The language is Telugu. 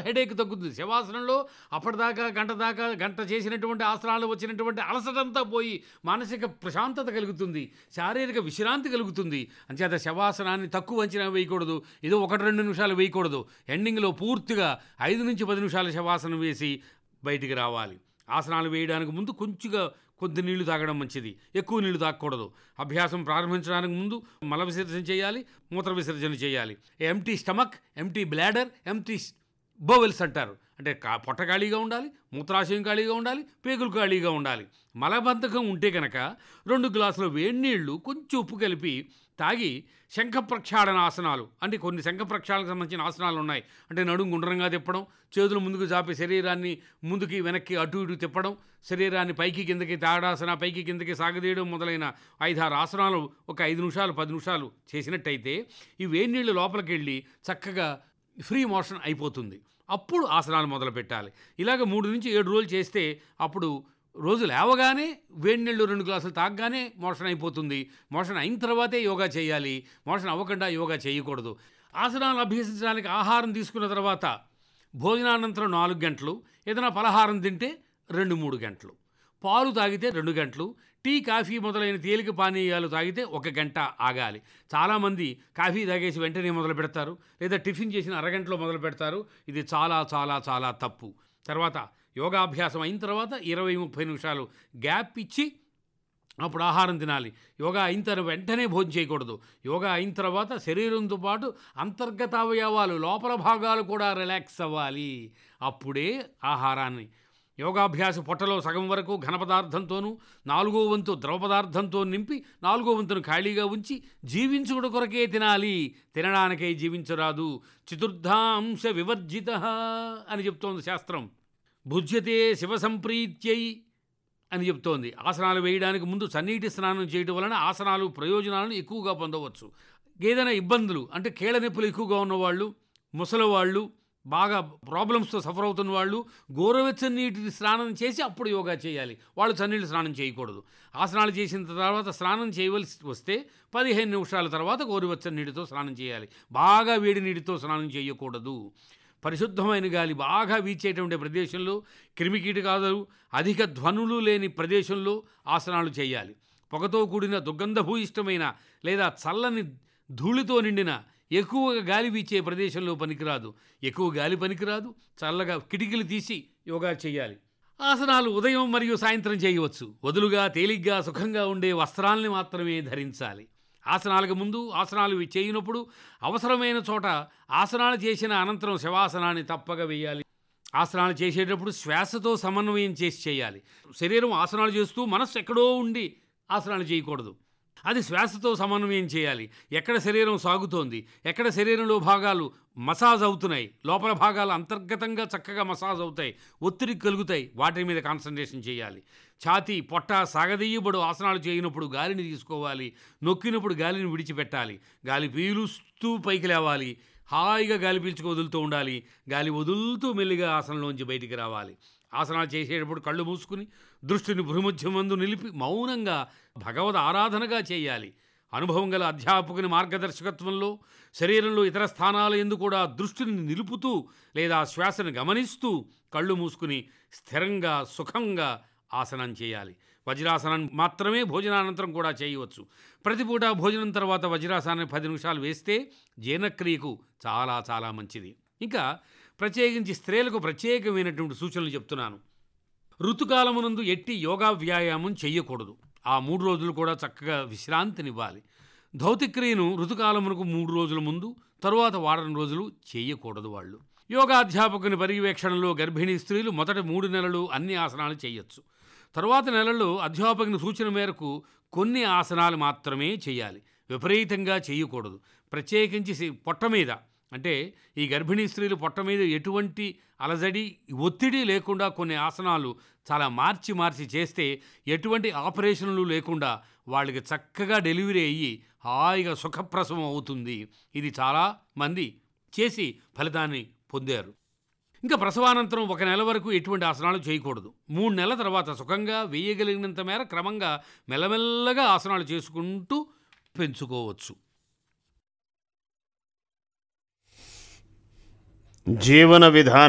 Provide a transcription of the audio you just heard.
హెడేక్ తగ్గుతుంది. శవాసనంలో అప్పటిదాకా గంట చేసినటువంటి ఆసనాలు వచ్చినటువంటి అలసటంతా పోయి మానసిక ప్రశాంతత కలుగుతుంది, శారీరక విశ్రాంతి కలుగుతుంది. అంచేత శవాసనాన్ని తక్కువ అంచనా వేయకూడదు, ఏదో 1-2 నిమిషాలు వేయకూడదు. ఎండింగ్లో పూర్తిగా 5 నుంచి 10 నిమిషాల శవాసనం వేసి బయటికి రావాలి. ఆసనాలు వేయడానికి ముందు కొద్ది నీళ్లు తాగడం మంచిది, ఎక్కువ నీళ్లు తాగకూడదు. అభ్యాసం ప్రారంభించడానికి ముందు మల విసర్జన చేయాలి, మూత్ర విసర్జన చేయాలి. Empty stomach, empty bladder, empty bowels అంటారు. అంటే పొట్ట ఖాళీగా ఉండాలి, మూత్రాశయం ఖాళీగా ఉండాలి, పేగులు ఖాళీగా ఉండాలి. మలబద్ధకం ఉంటే కనుక 2 గ్లాసుల వేడి నీళ్లు కొంచెం ఉప్పు కలిపి తాగి శంఖ ప్రక్షాళన ఆసనాలు, అంటే కొన్ని శంఖ ప్రక్షాళనకు సంబంధించిన ఆసనాలు ఉన్నాయి. అంటే నడుము గుండ్రంగా తిప్పడం, చేతులు ముందుకు చాపి శరీరాన్ని ముందుకి వెనక్కి అటు ఇటు తిప్పడం, శరీరాన్ని పైకి కిందకి తాడాసన, పైకి కిందకి సాగదీయడం మొదలైన 5-6 ఆసనాలు ఒక 5 నిమిషాలు 10 నిమిషాలు చేసినట్టయితే ఈ వేడి నీళ్ళు లోపలికి వెళ్ళి చక్కగా ఫ్రీ మోషన్ అయిపోతుంది. అప్పుడు ఆసనాలు మొదలు పెట్టాలి. ఇలాగ 3 నుంచి 7 రోజులు చేస్తే అప్పుడు రోజు లేవగానే వేడి నీళ్ళు 2 గ్లాసులు తాగగానే మోషన్ అయిపోతుంది. మోషన్ అయిన తర్వాతే యోగా చేయాలి, మోషన్ అవ్వకుండా యోగా చేయకూడదు. ఆసనాలు అభ్యసించడానికి ఆహారం తీసుకున్న తర్వాత భోజనానంతరం 4 గంటలు, ఏదైనా పలహారం తింటే 2-3 గంటలు, పాలు తాగితే 2 గంటలు, టీ కాఫీ మొదలైన తేలిక పానీయాలు తాగితే 1 గంట ఆగాలి. చాలామంది కాఫీ తాగేసి వెంటనే మొదలు పెడతారు, లేదా టిఫిన్ చేసిన అరగంటలో మొదలు పెడతారు. ఇది చాలా చాలా చాలా తప్పు. తర్వాత యోగాభ్యాసం అయిన తర్వాత 20-30 నిమిషాలు గ్యాప్ ఇచ్చి అప్పుడు ఆహారం తినాలి. యోగా అయిన తర్వాత వెంటనే భోజనం చేయకూడదు. యోగా అయిన తర్వాత శరీరంతో పాటు అంతర్గత అవయవాలు, లోపల భాగాలు కూడా రిలాక్స్ అవ్వాలి. అప్పుడే ఆహారాన్ని, యోగాభ్యాస పొట్టలో సగం వరకు ఘన పదార్థంతోనూ 4వ వంతు ద్రవ పదార్థంతో నింపి 4వ వంతును ఖాళీగా ఉంచి జీవించుకుడు కొరకే తినాలి, తినడానికే జీవించరాదు. చతుర్థాంశ వివర్జిత అని చెప్తోంది శాస్త్రం. భుజ్యతే శివ సంప్రీత్యై అని చెప్తోంది. ఆసనాలు వేయడానికి ముందు చన్నీటి స్నానం చేయడం వలన ఆసనాలు ప్రయోజనాలను ఎక్కువగా పొందవచ్చు. ఏదైనా ఇబ్బందులు అంటే కీళ్ళ నొప్పులు ఎక్కువగా ఉన్నవాళ్ళు, ముసలివాళ్ళు, బాగా ప్రాబ్లమ్స్తో సఫర్ అవుతున్న వాళ్ళు గోరువెచ్చని నీటి స్నానం చేసి అప్పుడు యోగా చేయాలి. వాళ్ళు చన్నీళ్ళు స్నానం చేయకూడదు. ఆసనాలు చేసిన తర్వాత స్నానం చేయవలసి వస్తే 15 నిమిషాల తర్వాత గోరువెచ్చని నీటితో స్నానం చేయాలి. బాగా వేడి నీటితో స్నానం చేయకూడదు. పరిశుద్ధమైన గాలి బాగా వీచేటువంటి ప్రదేశంలో, క్రిమికీటకాదులు అధిక ధ్వనులు లేని ప్రదేశంలో ఆసనాలు చేయాలి. పొగతో కూడిన దుర్గంధభూయిష్టమైన లేదా చల్లని ధూళితో నిండిన ఎక్కువగా గాలి వీచే ప్రదేశంలో పనికిరాదు. ఎక్కువ గాలి పనికిరాదు. చల్లగా కిటికీలు తీసి యోగా చేయాలి. ఆసనాలు ఉదయం మరియు సాయంత్రం చేయవచ్చు. వదులుగా తేలిగ్గా సుఖంగా ఉండే వస్త్రాల్ని మాత్రమే ధరించాలి. ఆసనాలకు ముందు, ఆసనాలు చేయనప్పుడు, అవసరమైన చోట ఆసనాలు చేసిన అనంతరం శవాసనాన్ని తప్పక వేయాలి. ఆసనాలు చేసేటప్పుడు శ్వాసతో సమన్వయం చేసి చేయాలి. శరీరం ఆసనాలు చేస్తూ మనస్సు ఎక్కడో ఉండి ఆసనాలు చేయకూడదు. అది శ్వాసతో సమన్వయం చేయాలి. ఎక్కడ శరీరం సాగుతోంది, ఎక్కడ శరీరంలో భాగాలు మసాజ్ అవుతున్నాయి, లోపల భాగాలు అంతర్గతంగా చక్కగా మసాజ్ అవుతాయి, ఒత్తిడి కలుగుతాయి, వాటి మీద కాన్సన్ట్రేషన్ చేయాలి. ఛాతీ, పొట్ట సాగదీయబడు ఆసనాలు చేయనప్పుడు గాలిని తీసుకోవాలి, నొక్కినప్పుడు గాలిని విడిచిపెట్టాలి. గాలి పీలుస్తూ పైకి లేవాలి, హాయిగా గాలి పీల్చుకు వదులుతూ ఉండాలి. గాలి వదులుతూ మెల్లిగా ఆసనంలోంచి బయటికి రావాలి. ఆసనాలు చేసేటప్పుడు కళ్ళు మూసుకుని దృష్టిని భ్రూమధ్యమందు నిలిపి మౌనంగా భగవద్ ఆరాధనగా చేయాలి. అనుభవం గల అధ్యాపకుని మార్గదర్శకత్వంలో శరీరంలో ఇతర స్థానాల యందు కూడా దృష్టిని నిలుపుతూ లేదా శ్వాసను గమనిస్తూ కళ్ళు మూసుకుని స్థిరంగా సుఖంగా ఆసనం చేయాలి. వజ్రాసనం మాత్రమే భోజనానంతరం కూడా చేయవచ్చు. ప్రతిపూట భోజనం తర్వాత వజ్రాసనాన్ని 10 నిమిషాలు వేస్తే జీర్ణక్రియకు చాలా చాలా మంచిది. ఇంకా ప్రత్యేకించి స్త్రీలకు ప్రత్యేకమైనటువంటి సూచనలు చెప్తున్నాను. ఋతుకాలమునందు ఎట్టి యోగా వ్యాయామం చేయకూడదు. ఆ 3 రోజులు కూడా చక్కగా విశ్రాంతినివ్వాలి. ధౌతిక్రియను ఋతుకాలమునకు 3 రోజుల ముందు, తరువాత వారం రోజులు చేయకూడదు. వాళ్ళు యోగాధ్యాపకుని పర్యవేక్షణలో గర్భిణీ స్త్రీలు మొదటి 3 నెలలు అన్ని ఆసనాలు చేయొచ్చు. తరువాత నెలల్లో అధ్యాపకుని సూచన మేరకు కొన్ని ఆసనాలు మాత్రమే చేయాలి. విపరీతంగా చేయకూడదు. ప్రత్యేకించి పొట్ట మీద, అంటే ఈ గర్భిణీ స్త్రీలు పొట్ట మీద ఎటువంటి అలజడి, ఒత్తిడి లేకుండా కొన్ని ఆసనాలు చాలా మార్చి చేస్తే ఎటువంటి ఆపరేషన్లు లేకుండా వాళ్ళకి చక్కగా డెలివరీ అయ్యి హాయిగా సుఖప్రసవం అవుతుంది. ఇది చాలా మంది చేసి ఫలితాన్ని పొందారు. ఇంకా ప్రసవానంతరం 1 నెల వరకు ఎటువంటి ఆసనాలు చేయకూడదు. 3 నెలల తర్వాత సుఖంగా వేయగలిగినంత మేర క్రమంగా మెల్లమెల్లగా ఆసనాలు చేసుకుంటూ పెంచుకోవచ్చు. జీవన విధానం